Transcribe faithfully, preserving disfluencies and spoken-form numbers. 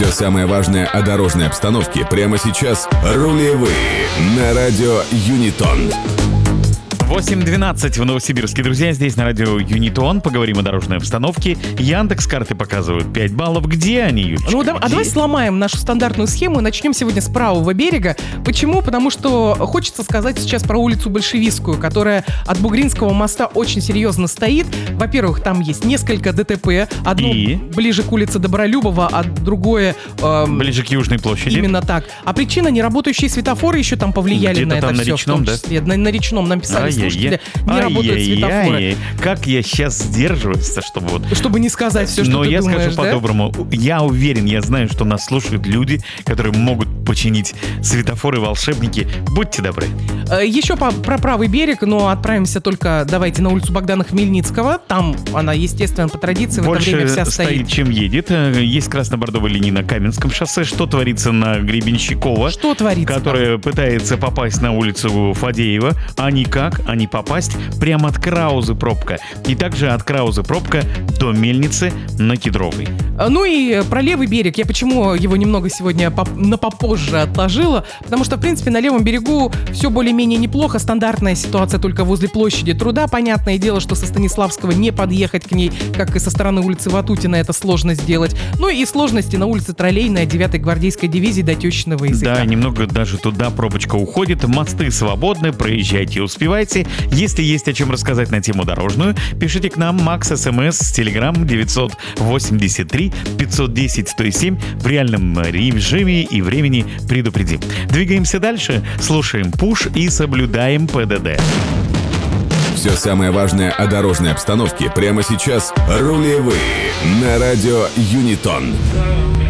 Все самое важное о дорожной обстановке прямо сейчас. Рулевые на радио Юнитон. восемь двенадцать в Новосибирске. Друзья, здесь на радио Юнитон. Поговорим о дорожной обстановке. Яндекс.Карты показывают пять баллов. Где они, Юлечка? Ну, да, а давай сломаем нашу стандартную схему и начнем сегодня с правого берега. Почему? Потому что хочется сказать сейчас про улицу Большевистскую, которая от Бугринского моста очень серьезно стоит. Во-первых, там есть несколько ДТП. Одно И? ближе к улице Добролюбова, а другое... эм, Ближе к Южной площади. Именно так. А причина — неработающие светофоры еще там повлияли Где-то на это там на все. речном, в том да? числе. На, на речном нам писали Ай-яй-яй. слушатели, не работают светофоры. Ай-яй-яй. Как я сейчас сдерживаюсь, чтобы вот... Чтобы не сказать все, что Но ты я думаешь, скажу да? по-доброму. Я уверен, я знаю, что нас слушают люди, которые могут починить светофоры, волшебники. Будьте добры. Э, Еще по, про правый берег, но отправимся только, давайте, на улицу Богдана Хмельницкого. Там она, естественно, по традиции в это время Больше вся стоит, стоит. чем едет. Есть красно-бордовая линия на Каменском шоссе. Что творится на Гребенщикова? Что творится? Которая пытается попасть на улицу Фадеева. А никак, а не попасть прямо от Краузы пробка. И также от Краузы пробка до мельницы на Кедровой. Э, Ну и про левый берег. Я почему его немного сегодня поп- на попозже отложила? Потому что, в принципе, на левом берегу все более-менее неплохо. Стандартная ситуация только возле площади Труда. Понятное дело, что со Станиславского не подъехать к ней, как и со стороны улицы Ватутина, это сложно сделать. Ну и сложности на улице Троллейной от девятой гвардейской дивизии до Тещиного языка. Да, немного даже туда пробочка уходит. Мосты свободны, проезжайте и успевайте. Если есть о чем рассказать на тему дорожную, пишите к нам Макс СМС с Телеграм девятьсот восемьдесят три пятьсот десять сто семь в реальном режиме и времени предупредим. Двигаемся дальше, слушаем Пуш и соблюдаем ПДД. Все самое важное о дорожной обстановке прямо сейчас. Рулевые на радио Юнитон.